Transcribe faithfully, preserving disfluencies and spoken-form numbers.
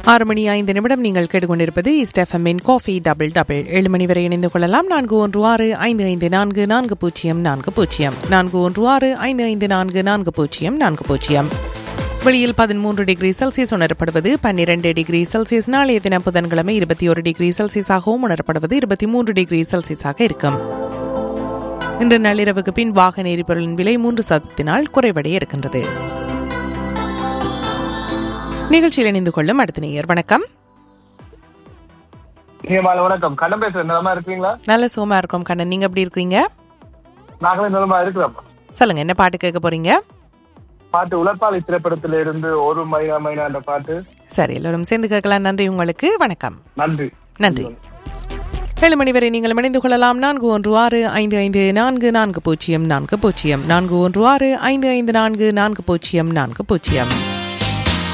ஆறு மணி ஐந்து நிமிடம் நீங்கள் கேட்டுக்கொண்டிருப்பது ஈஸ்ட் எஃப்எம்மின் காஃபி டபுள் டபுள். ஏழு மணி வரை இணைந்து கொள்ளலாம். நான்கு ஒன்று ஆறு ஐந்து ஐந்து நான்கு நான்கு பூஜ்ஜியம் நான்கு பூஜ்ஜியம் நான்கு ஒன்று ஆறு ஐந்து ஐந்து நான்கு நான்கு பூஜ்ஜியம் நான்கு பூஜ்ஜியம். வெளியில் பதிமூன்று டிகிரி செல்சியஸ் உணரப்படுவது, பன்னிரண்டு டிகிரி செல்சியஸ் நாளைய தினம் புதன்கிழமை இருபத்தி ஒரு டிகிரி செல்சியஸாகவும் உணரப்படுவது இருபத்தி மூன்று டிகிரி செல்சியஸாக இருக்கும். இன்று நள்ளிரவுக்கு பின் வாகன எரிபொருளின் விலை மூன்று சதத்தினால் குறைவடைய இருக்கின்றது. நிகழ்ச்சியில் இணைந்து கொள்ளும் அடுத்த நேயர். வணக்கம். வணக்கம். கண்ணன் பேசுறேன். நலமா இருக்கீங்களா? நல்ல சுகமா இருக்கும் கண்ணன், நீங்க எப்படி இருக்கீங்க? நாங்களே நலமா இருக்கிறோம். சொல்லுங்க, என்ன பாட்டு கேட்க போறீங்க? பாட்டு உழைப்பாளி திரைப்படத்தில இருந்து ஒரு மைனா மைனா என்ற பாட்டு. சரி, எல்லோரும் சேர்ந்து கேட்கலாம். நன்றி உங்களுக்கு. வணக்கம். நன்றி. நன்றி. ஏழு மணி வரை நீங்கள் இணைந்து கொள்ளலாம். நான்கு ஒன்று ஆறு ஐந்து ஐந்து நான்கு நான்கு பூஜ்ஜியம் நான்கு பூஜ்ஜியம் நான்கு ஒன்று ஆறு ஐந்து ஐந்து நான்கு நான்கு பூஜ்ஜியம் நான்கு பூஜ்ஜியம்.